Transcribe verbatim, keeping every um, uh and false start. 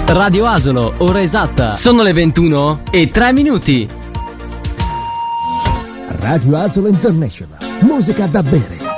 Radio Asolo, ora esatta. Sono le ventuno e tre minuti. Radio Asolo International. Musica da bere.